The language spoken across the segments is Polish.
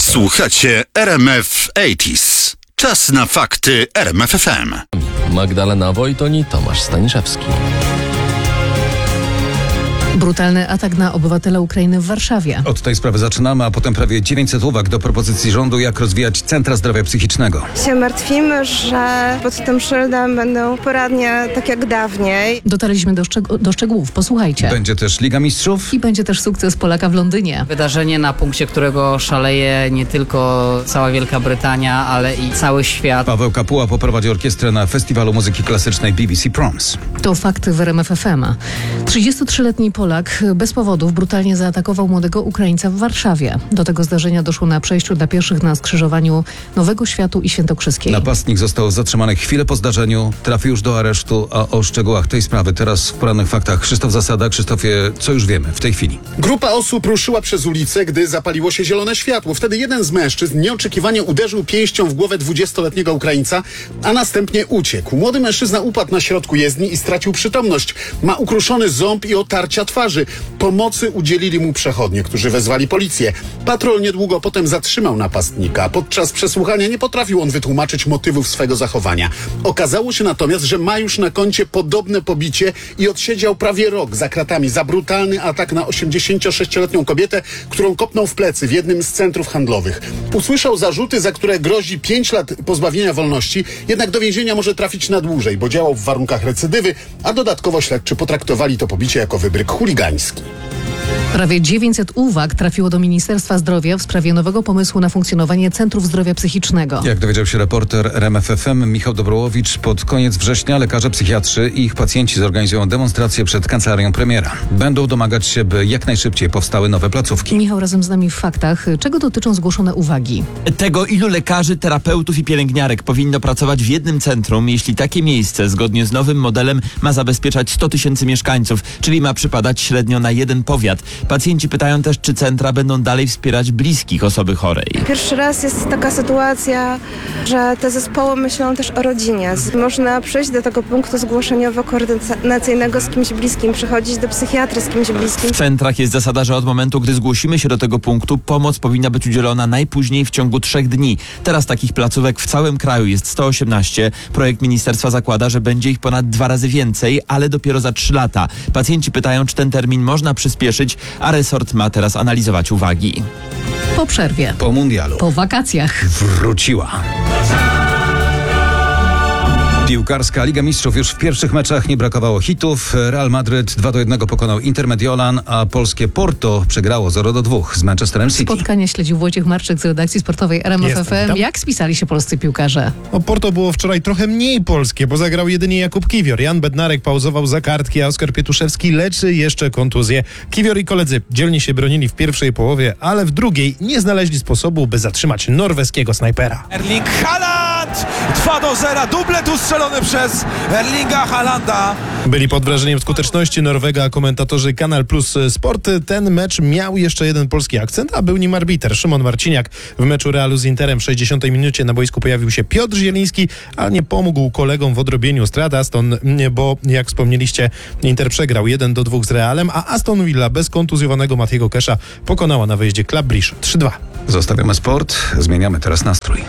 Słuchacie RMF 80s. Czas na fakty RMF FM. Magdalena Wojton i Tomasz Staniszewski. Brutalny atak na obywatela Ukrainy w Warszawie. Od tej sprawy zaczynamy, a potem prawie 900 uwag do propozycji rządu, jak rozwijać centra zdrowia psychicznego. Się martwimy, że pod tym szyldem będą poradnie tak jak dawniej. Dotarliśmy do szczegółów, posłuchajcie. Będzie też Liga Mistrzów. I będzie też sukces Polaka w Londynie. Wydarzenie, na punkcie którego szaleje nie tylko cała Wielka Brytania, ale i cały świat. Paweł Kapuła poprowadzi orkiestrę na Festiwalu Muzyki Klasycznej BBC Proms. To fakty w RMF FM. 33-letni Polak bez powodów brutalnie zaatakował młodego Ukraińca w Warszawie. Do tego zdarzenia doszło na przejściu dla pieszych na skrzyżowaniu Nowego Światu i Świętokrzyskiej. Napastnik został zatrzymany chwilę po zdarzeniu, trafił już do aresztu, a o szczegółach tej sprawy teraz w porannych faktach Krzysztof Zasada. Krzysztofie, co już wiemy w tej chwili? Grupa osób ruszyła przez ulicę, gdy zapaliło się zielone światło. Wtedy jeden z mężczyzn nieoczekiwanie uderzył pięścią w głowę 20-letniego Ukraińca, a następnie uciekł. Młody mężczyzna upadł na środku jezdni i stracił przytomność. Ma ukruszony ząb i otarcia twarzy. Pomocy udzielili mu przechodnie, którzy wezwali policję. Patrol niedługo potem zatrzymał napastnika. Podczas przesłuchania nie potrafił on wytłumaczyć motywów swego zachowania. Okazało się natomiast, że ma już na koncie podobne pobicie i odsiedział prawie rok za kratami za brutalny atak na 86-letnią kobietę, którą kopnął w plecy w jednym z centrów handlowych. Usłyszał zarzuty, za które grozi 5 lat pozbawienia wolności, jednak do więzienia może trafić na dłużej, bo działał w warunkach recydywy, a dodatkowo śledczy potraktowali to pobicie jako wybryk chuligański. Prawie 900 uwag trafiło do Ministerstwa Zdrowia w sprawie nowego pomysłu na funkcjonowanie centrów zdrowia psychicznego. Jak dowiedział się reporter RMF FM Michał Dobrołowicz, pod koniec września lekarze psychiatrzy i ich pacjenci zorganizują demonstrację przed kancelarią premiera. Będą domagać się, by jak najszybciej powstały nowe placówki. Michał razem z nami w faktach. Czego dotyczą zgłoszone uwagi? Tego, ilu lekarzy, terapeutów i pielęgniarek powinno pracować w jednym centrum, jeśli takie miejsce zgodnie z nowym modelem ma zabezpieczać 100 000 mieszkańców, czyli ma przypadać średnio na jeden powiat. Pacjenci pytają też, czy centra będą dalej wspierać bliskich osoby chorej. Pierwszy raz jest taka sytuacja, że te zespoły myślą też o rodzinie. Można przyjść do tego punktu zgłoszeniowo-koordynacyjnego z kimś bliskim, przychodzić do psychiatry z kimś bliskim. W centrach jest zasada, że od momentu, gdy zgłosimy się do tego punktu, pomoc powinna być udzielona najpóźniej w ciągu 3 dni. Teraz takich placówek w całym kraju jest 118. Projekt ministerstwa zakłada, że będzie ich ponad 2 razy więcej, ale dopiero za 3 lata. Pacjenci pytają, czy ten termin można przyspieszyć, a resort ma teraz analizować uwagi. Po przerwie. Po mundialu. Po wakacjach. Wróciła. Piłkarska Liga Mistrzów. Już w pierwszych meczach nie brakowało hitów. Real Madryt 2-1 pokonał Inter Mediolan, a polskie Porto przegrało 0-2 z Manchesterem City. Spotkanie śledził Wojciech Marczyk z redakcji sportowej RMF FM. Jak spisali się polscy piłkarze? Porto było wczoraj trochę mniej polskie, bo zagrał jedynie Jakub Kiwior. Jan Bednarek pauzował za kartki, a Oskar Pietuszewski leczy jeszcze kontuzję. Kiwior i koledzy dzielnie się bronili w pierwszej połowie, ale w drugiej nie znaleźli sposobu, by zatrzymać norweskiego snajpera. Erling Haaland! 2-0, dublet ustrzelony przez Erlinga Haalanda. Byli pod wrażeniem skuteczności Norwega, a komentatorzy Kanal Plus Sport. Ten mecz miał jeszcze jeden polski akcent, a był nim arbiter Szymon Marciniak. W meczu Realu z Interem w 60 minucie na boisku pojawił się Piotr Zieliński, a nie pomógł kolegom w odrobieniu strat Aston, bo jak wspomnieliście, Inter przegrał 1-2 z Realem, a Aston Villa bez kontuzjowanego Matiego Kesha pokonała na wyjeździe Club Brugge 3-2. Zostawiamy sport, zmieniamy teraz nastrój.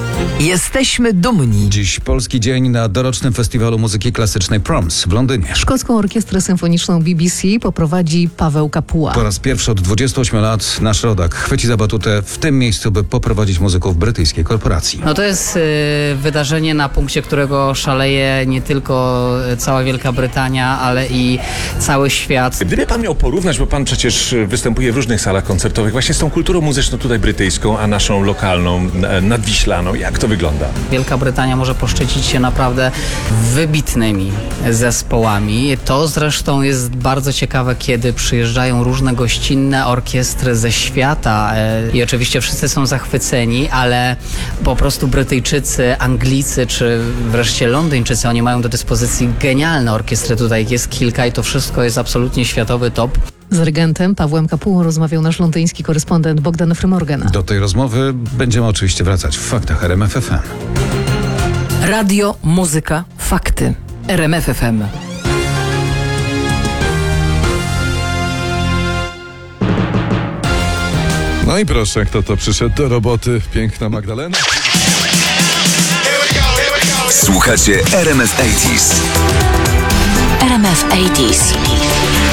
Jesteśmy dumni. Dziś polski dzień na dorocznym Festiwalu Muzyki Klasycznej Proms w Londynie. Szkocką Orkiestrę Symfoniczną BBC poprowadzi Paweł Kapuła. Po raz pierwszy od 28 lat nasz rodak chwyci za batutę w tym miejscu, by poprowadzić muzyków brytyjskiej korporacji. No to jest wydarzenie, na punkcie którego szaleje nie tylko cała Wielka Brytania, ale i cały świat. Gdyby pan miał porównać, bo pan przecież występuje w różnych salach koncertowych, właśnie z tą kulturą muzyczną tutaj brytyjską, a naszą lokalną, nadwiślaną, jak to wygląda? Wielka Brytania może poszczycić się naprawdę wybitnymi zespołami. To zresztą jest bardzo ciekawe, kiedy przyjeżdżają różne gościnne orkiestry ze świata i oczywiście wszyscy są zachwyceni, ale po prostu Brytyjczycy, Anglicy czy wreszcie Londyńczycy, oni mają do dyspozycji genialne orkiestry. Tutaj jest kilka i to wszystko jest absolutnie światowy top. Z dyrygentem Pawłem Kapułą rozmawiał nasz londyński korespondent Bogdan Frymorgan. Do tej rozmowy będziemy oczywiście wracać w faktach RMF FM. Radio, muzyka, fakty. RMF FM. No i proszę, kto to przyszedł do roboty? Piękna Magdalena. Słuchacie RMF 80s. RMF 80s.